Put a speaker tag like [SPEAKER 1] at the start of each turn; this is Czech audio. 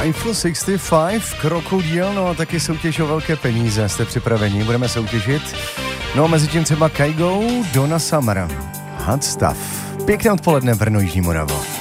[SPEAKER 1] Eiffel 65, Krokodil, no a taky soutěž o velké peníze. Jste připraveni? Budeme soutěžit. No a mezi tím třeba Kygo, Donna Summer, Hot Stuff. Pěkné odpoledne, Brno, Jižní Morava.